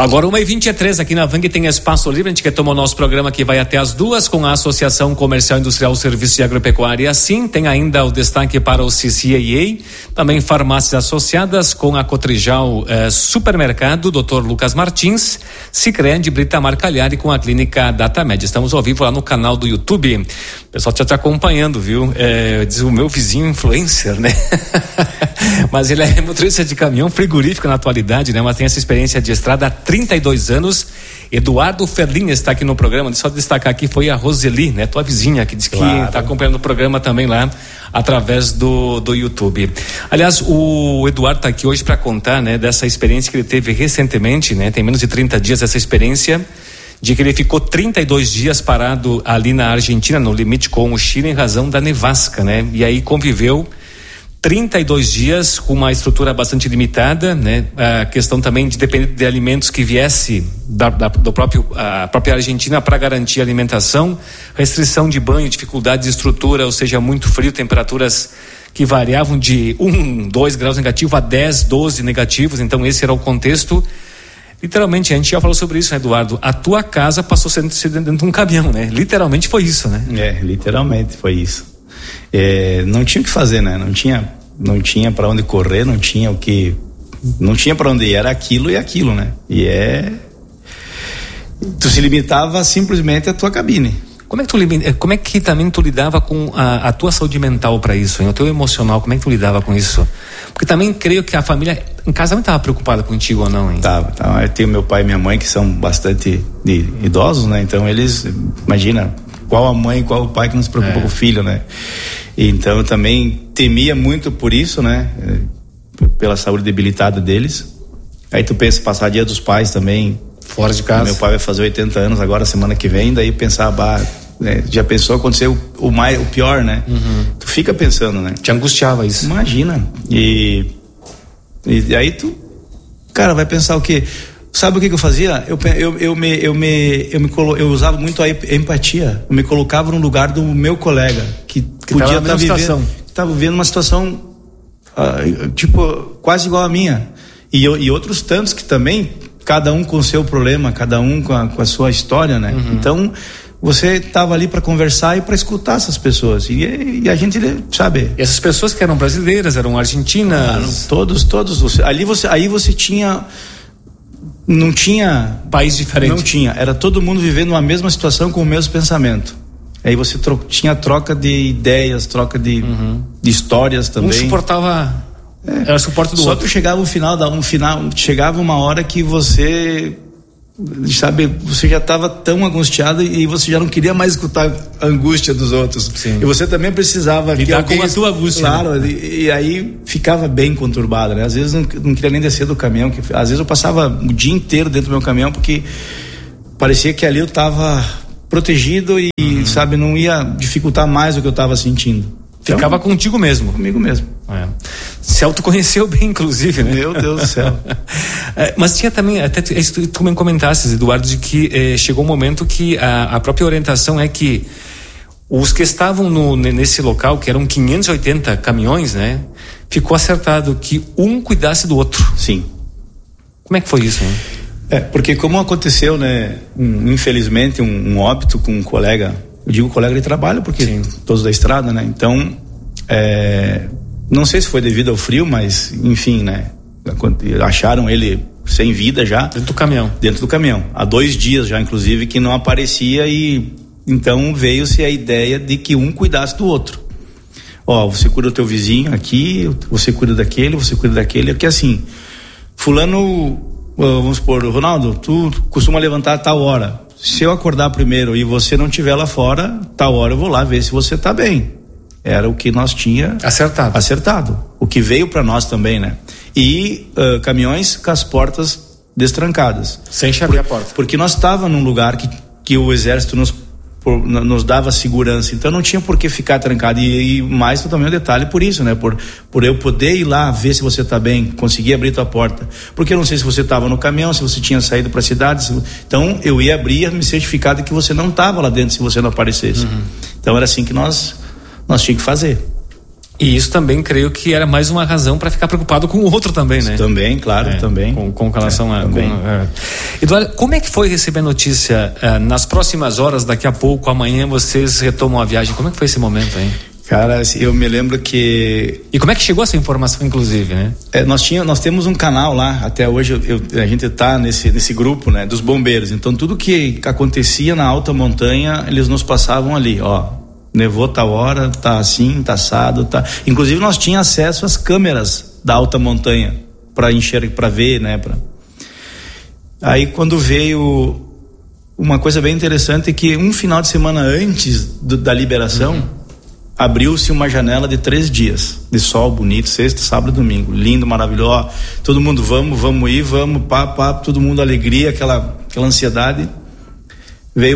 Agora 1h23 aqui na Vang tem espaço livre. A gente quer tomar o nosso programa que vai até as 2 com a Associação Comercial Industrial Serviços de Agropecuária. E assim tem ainda o destaque para o CCAA, também farmácias associadas com a Cotrijal Supermercado, Dr. Lucas Martins, Sicredi, Brita Marcalhari com a Clínica Datamed. Estamos ao vivo lá no canal do YouTube. O pessoal já está acompanhando, viu? Diz o meu vizinho influencer, né? Mas ele é motorista de caminhão frigorífico na atualidade, né? Mas tem essa experiência de estrada há 32 anos. Eduardo Ferlin está aqui no programa. Só destacar aqui foi a Roseli, né? Tua vizinha, que diz que está acompanhando o programa também lá através do YouTube. Aliás, o Eduardo está aqui hoje para contar, né? Dessa experiência que ele teve recentemente, né? Tem menos de 30 dias essa experiência, de que ele ficou 32 dias parado ali na Argentina, no limite com o Chile, em razão da nevasca, né? E aí conviveu 32 dias com uma estrutura bastante limitada, né? A questão também de depender de alimentos que viesse a própria Argentina para garantir a alimentação, restrição de banho, dificuldade de estrutura, ou seja, muito frio, temperaturas que variavam de 2 graus negativo a 10, 12 negativos. Então esse era o contexto. Literalmente, a gente já falou sobre isso, né, Eduardo? A tua casa passou a ser dentro de um caminhão, né? Literalmente foi isso, né? Literalmente foi isso. Não tinha o que fazer, né? Não tinha para onde correr, não tinha para onde ir, era aquilo e aquilo, né? Tu se limitava simplesmente à tua cabine. Como é que também tu lidava com a tua saúde mental para isso, hein? O teu emocional, como é que tu lidava com isso? Porque também creio que a família em casa não estava preocupada contigo ou não, hein? Tava. Eu tenho meu pai e minha mãe que são bastante idosos, né? Então eles, imagina, qual a mãe, qual o pai que não se preocupa com o filho, né? Então eu também temia muito por isso, né? Pela saúde debilitada deles. Aí tu pensa, passar dia dos pais também fora de casa. Meu pai vai fazer 80 anos agora, semana que vem, daí pensar, já pensou acontecer o pior, né? Uhum. Tu fica pensando, né? Te angustiava isso. Imagina. E aí tu, cara, vai pensar o quê? Sabe o que eu fazia? Eu usava muito a empatia. Eu me colocava no lugar do meu colega que podia estar vivendo uma situação quase igual a minha. E outros tantos que também, cada um com o seu problema, cada um com a sua história, né? Uhum. Então você estava ali para conversar e para escutar essas pessoas e a gente, sabe? E essas pessoas que eram brasileiras, eram argentinas, todos. Aí você tinha, não tinha país diferente, não tinha, era todo mundo vivendo a mesma situação com o mesmo pensamento. Aí você tinha troca de ideias, troca de histórias também. Um suportava, era suporte do outro. Só outro. que chegava chegava uma hora que você, sabe, você já estava tão angustiado e você já não queria mais escutar a angústia dos outros. Sim. E você também precisava que alguém com a tua angústia, claro, né? E aí ficava bem conturbado, né? Às vezes não queria nem descer do caminhão, às vezes eu passava o dia inteiro dentro do meu caminhão porque parecia que ali eu estava protegido e sabe, não ia dificultar mais o que eu estava sentindo. Ficava contigo mesmo. Comigo mesmo. Se autoconheceu bem, inclusive, né? Meu Deus do céu. Mas tinha também, até tu também comentaste, Eduardo, de que chegou um momento que a própria orientação é que os que estavam nesse local, que eram 580 caminhões, né? Ficou acertado que um cuidasse do outro. Sim. Como é que foi isso, né? Porque como aconteceu, né? Infelizmente, um óbito com um colega, eu digo colega de trabalho porque sim, todos da estrada, né? Então, não sei se foi devido ao frio, mas enfim, né? Acharam ele sem vida já. Dentro do caminhão. Dentro do caminhão. Há 2 dias já, inclusive, que não aparecia e então veio-se a ideia de que um cuidasse do outro. Você cuida do teu vizinho aqui, você cuida daquele, porque assim, fulano, vamos supor, Ronaldo, tu costuma levantar a tal hora. Se eu acordar primeiro e você não estiver lá fora, tal hora eu vou lá ver se você tá bem. Era o que nós tinha acertado. O que veio para nós também, né? E caminhões com as portas destrancadas. Sem abrir a porta. Porque nós estava num lugar que o exército nos dava segurança, então não tinha por que ficar trancado e mais também um detalhe por isso, né? Por eu poder ir lá ver se você tá bem, conseguir abrir tua porta, porque eu não sei se você estava no caminhão, se você tinha saído para a cidade, então eu ia abrir me certificar de que você não estava lá dentro se você não aparecesse. Então era assim que nós tínhamos que fazer. E isso também creio que era mais uma razão para ficar preocupado com o outro também, né? Também, claro, também. Com relação a... Eduardo, como é que foi receber a notícia? Nas próximas horas, daqui a pouco, amanhã, vocês retomam a viagem. Como é que foi esse momento aí? Cara, eu me lembro que... E como é que chegou essa informação, inclusive, né? Nós temos um canal lá, até hoje a gente tá nesse grupo, né, dos bombeiros. Então tudo que acontecia na alta montanha, eles nos passavam ali, ó, nevou tal hora, tá assim, tá assado, tá... Inclusive nós tínhamos acesso às câmeras da alta montanha para enxergar, para ver, né, Aí quando veio uma coisa bem interessante é que um final de semana antes da liberação, abriu-se uma janela de 3 dias de sol bonito, sexta, sábado e domingo, lindo, maravilhoso, todo mundo vamos ir, pá, todo mundo alegria, aquela ansiedade. Veio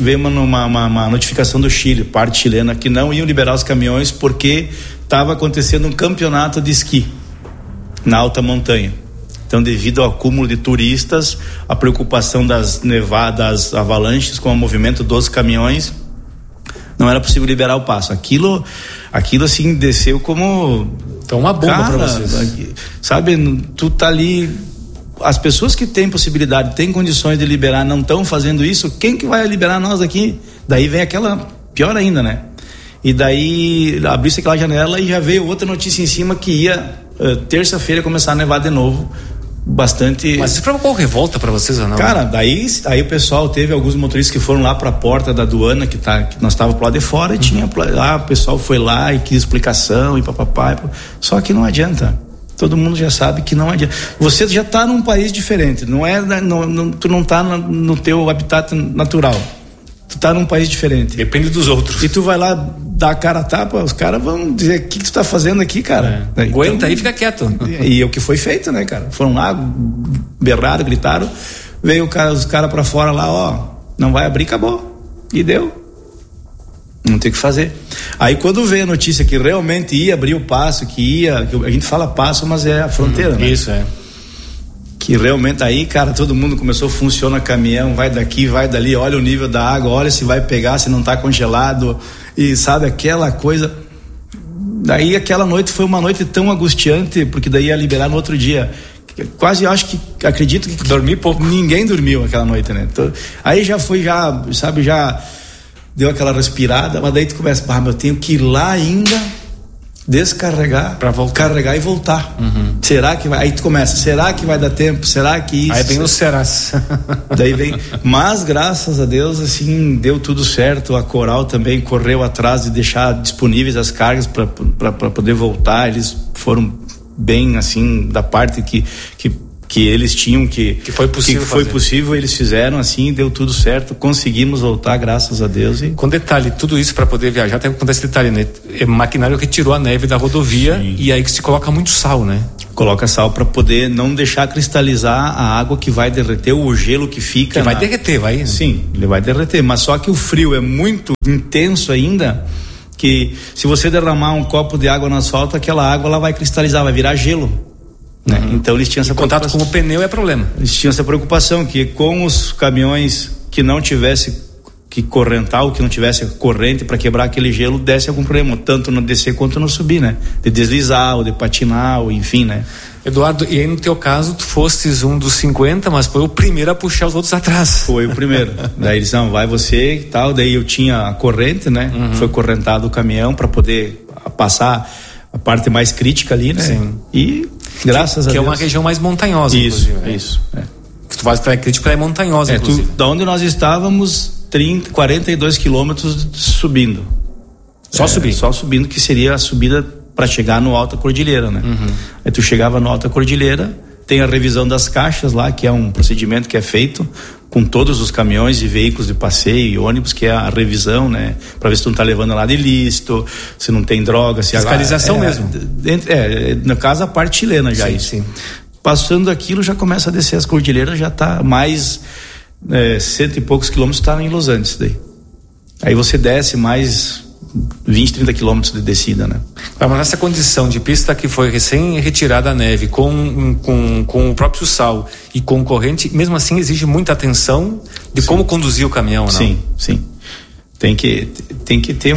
uma notificação do Chile, parte chilena, que não iam liberar os caminhões porque estava acontecendo um campeonato de esqui na alta montanha. Então, devido ao acúmulo de turistas, a preocupação das nevadas, avalanches com o movimento dos caminhões, não era possível liberar o passo. Aquilo assim desceu como... Então, uma bomba para vocês. Sabe, tu tá ali, as pessoas que têm possibilidade, têm condições de liberar, não estão fazendo isso, quem que vai liberar nós aqui? Daí vem aquela, pior ainda, né? E daí abriu-se aquela janela e já veio outra notícia em cima que ia terça-feira começar a nevar de novo. Bastante. Mas isso provocou revolta pra vocês ou não? Cara, daí o pessoal teve alguns motoristas que foram lá pra porta da aduana que nós estávamos pro lado de fora e tinha lá, o pessoal foi lá e quis explicação e papapá. Só que não adianta. Todo mundo já sabe que não adianta. Você já tá num país diferente, tu não tá no teu habitat natural. Tu tá num país diferente. Depende dos outros. E tu vai lá dar a cara a tapa, os caras vão dizer, o que tu tá fazendo aqui, cara? Aguenta então, aí, fica quieto. E o que foi feito, né, cara? Foram lá, berraram, gritaram, veio os caras pra fora lá, ó, não vai abrir, acabou. E deu. Não tem o que fazer. Aí quando veio a notícia que realmente ia abrir o passo, que a gente fala passo, mas é a fronteira, né? Isso, Que realmente aí, cara, todo mundo começou, funciona caminhão, vai daqui, vai dali, olha o nível da água, olha se vai pegar, se não tá congelado, e sabe, aquela coisa. Daí aquela noite foi uma noite tão angustiante, porque daí ia liberar no outro dia. Quase acredito que dormi pouco. Ninguém dormiu aquela noite, né? Então, aí já deu aquela respirada, mas daí tu começa, eu tenho que ir lá ainda descarregar, carregar e voltar. Será que vai? Aí tu começa, será que vai dar tempo? Será que isso? Aí vem os serás. Daí vem, mas graças a Deus assim, deu tudo certo. A Coral também correu atrás de deixar disponíveis as cargas para poder voltar. Eles foram bem assim, da parte que eles tinham que foi possível, eles fizeram assim, deu tudo certo, conseguimos voltar, graças a Deus. E... Com detalhe, tudo isso para poder viajar, tem que acontecer detalhe, né? É maquinário que tirou a neve da rodovia. Sim. E aí que se coloca muito sal, né? Coloca sal para poder não deixar cristalizar a água que vai derreter, o gelo que fica. Que vai derreter, vai? Né? Sim, ele vai derreter, mas só que o frio é muito intenso ainda, que se você derramar um copo de água no asfalto, aquela água ela vai cristalizar, vai virar gelo. Né? Então eles tinham essa contato com o pneu é problema. Eles tinham essa preocupação que com os caminhões que não tivesse que correntar ou que não tivesse corrente para quebrar aquele gelo, desse algum problema, tanto no descer quanto no subir, né? De deslizar ou de patinar, ou enfim, né? Eduardo, e aí no teu caso tu fostes um dos 50, mas foi o primeiro a puxar os outros atrás. Foi o primeiro. Daí eles, não, vai você e tal, daí eu tinha a corrente, né? Foi correntado o caminhão para poder passar a parte mais crítica ali, né? Sim. E graças a Deus. Que é uma região mais montanhosa, isso, inclusive. Isso, Tu faz para crítica, ela é montanhosa, inclusive. Da onde nós estávamos, 42 quilômetros subindo. Só subindo? Só subindo, que seria a subida para chegar no Alta Cordilheira, né? Aí tu chegava no Alta Cordilheira, tem a revisão das caixas lá, que é um procedimento que é feito com todos os caminhões e veículos de passeio e ônibus, que é a revisão, né? Para ver se tu não tá levando nada ilícito, se não tem droga, se fiscalização mesmo. No caso a parte chilena já, sim, isso. Sim. Passando aquilo já começa a descer as cordilheiras, já tá mais 100 e poucos quilômetros, tá em Los Andes daí. Aí você desce mais 20, 30 quilômetros de descida, né? Mas nessa condição de pista que foi recém retirada a neve, com o próprio sal e com corrente, mesmo assim exige muita atenção de como conduzir o caminhão, não? Sim. Tem que ter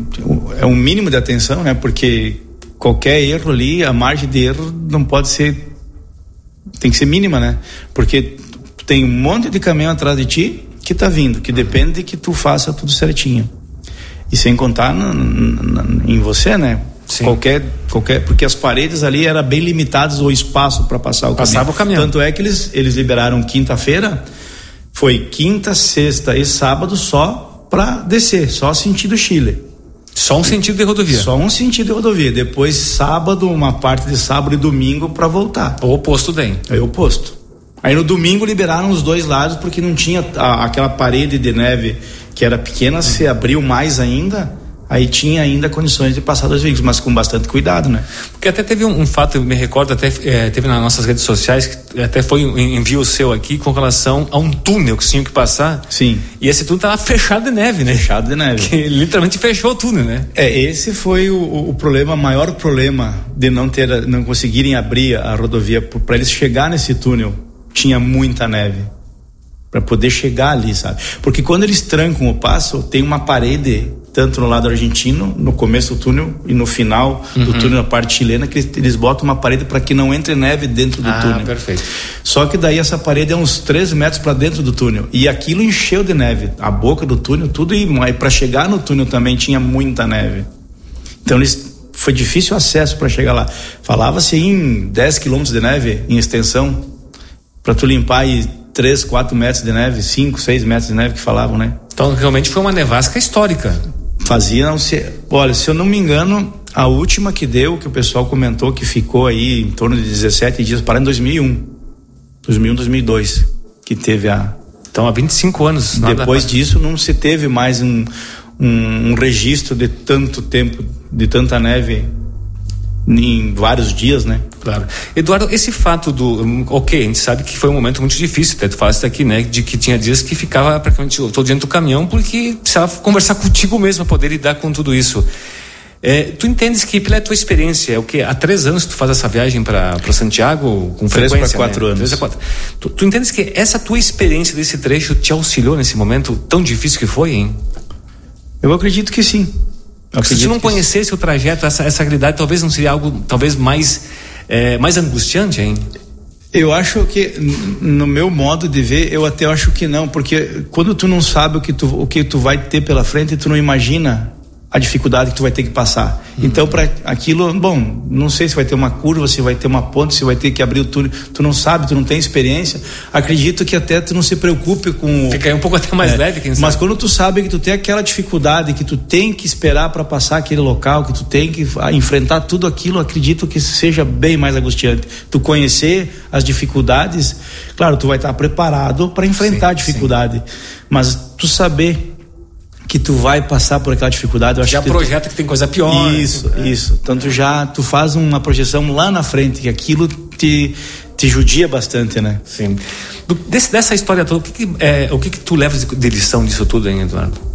um mínimo de atenção, né? Porque qualquer erro ali, a margem de erro não pode ser, tem que ser mínima, né? Porque tu tem um monte de caminhão atrás de ti que tá vindo, que depende de que tu faça tudo certinho. E sem contar em você, né? Sim. Qualquer, porque as paredes ali eram bem limitadas o espaço para passar o caminhão. Passava o caminhão. Tanto é que eles liberaram quinta-feira, foi quinta, sexta e sábado só para descer, só sentido Chile. Só um sentido de rodovia? Só um sentido de rodovia. Depois sábado, uma parte de sábado e domingo para voltar. O oposto tem. É o oposto. Aí no domingo liberaram os dois lados porque não tinha aquela parede de neve que era pequena, se abriu mais ainda, aí tinha ainda condições de passar dois veículos, mas com bastante cuidado, né? Porque até teve um fato, eu me recordo, até teve nas nossas redes sociais, que até foi um envio seu aqui com relação a um túnel que tinha que passar. Sim. E esse túnel tava fechado de neve, né? Fechado de neve. Que literalmente fechou o túnel, né? Esse foi o problema, maior problema de não conseguirem abrir a rodovia para eles chegar nesse túnel. Tinha muita neve para poder chegar ali, sabe? Porque quando eles trancam o passo, tem uma parede tanto no lado argentino, no começo do túnel e no final do túnel, na parte chilena, que eles botam uma parede para que não entre neve dentro do túnel. Perfeito. Só que daí essa parede é uns 3 metros para dentro do túnel e aquilo encheu de neve, a boca do túnel, tudo, e para chegar no túnel também tinha muita neve. Então foi difícil o acesso para chegar lá. Falava-se em 10 quilômetros de neve em extensão para tu limpar aí 3, 4 metros de neve, 5, 6 metros de neve que falavam, né? Então realmente foi uma nevasca histórica. Olha, se eu não me engano, a última que deu, que o pessoal comentou que ficou aí em torno de 17 dias, para em 2001, 2002, que teve Então há 25 anos. Depois disso não se teve mais um registro de tanto tempo, de tanta neve em vários dias, né? Claro. Eduardo, esse fato a gente sabe que foi um momento muito difícil, até tu falaste aqui, né, de que tinha dias que ficava praticamente todo dentro do caminhão porque precisava conversar contigo mesmo para poder lidar com tudo isso. Tu entendes que pela tua experiência, há 3 anos que tu faz essa viagem para Santiago com frequência? 3 para 4 anos. 3 a 4. Tu entendes que essa tua experiência desse trecho te auxiliou nesse momento tão difícil que foi, hein? Eu acredito que sim. Se tu não conhecesse o trajeto, essa realidade talvez não seria algo talvez mais angustiante, hein? Eu acho que, no meu modo de ver, eu até acho que não, porque quando tu não sabe o que tu vai ter pela frente, tu não imagina a dificuldade que tu vai ter que passar. Então, para aquilo, bom, não sei se vai ter uma curva, se vai ter uma ponte, se vai ter que abrir o túnel, tu não sabe, tu não tem experiência. Acredito que até tu não se preocupe com... Fica aí um pouco até mais leve, quem sabe. Mas quando tu sabe que tu tem aquela dificuldade, que tu tem que esperar para passar aquele local, que tu tem que enfrentar tudo aquilo, acredito que seja bem mais angustiante. Tu conhecer as dificuldades, claro, tu vai estar preparado para enfrentar a dificuldade, mas tu saber que tu vai passar por aquela dificuldade, eu acho já que projeta que tem coisa pior. Isso. Tanto já tu faz uma projeção lá na frente, que aquilo te judia bastante, né? Sim. Dessa história toda, o que tu levas de lição disso tudo, hein, Eduardo?